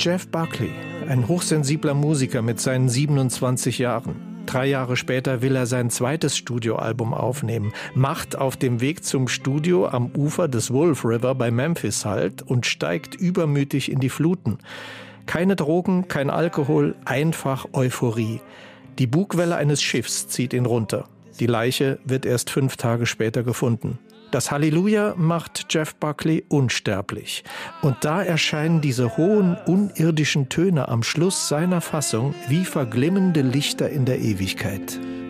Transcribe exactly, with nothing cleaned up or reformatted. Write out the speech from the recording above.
Jeff Buckley, ein hochsensibler Musiker mit seinen siebenundzwanzig Jahren. Drei Jahre später will er sein zweites Studioalbum aufnehmen, macht auf dem Weg zum Studio am Ufer des Wolf River bei Memphis Halt und steigt übermütig in die Fluten. Keine Drogen, kein Alkohol, einfach Euphorie. Die Bugwelle eines Schiffs zieht ihn runter. Die Leiche wird erst fünf Tage später gefunden. Das Halleluja macht Jeff Buckley unsterblich. Und da erscheinen diese hohen, unirdischen Töne am Schluss seiner Fassung wie verglimmende Lichter in der Ewigkeit.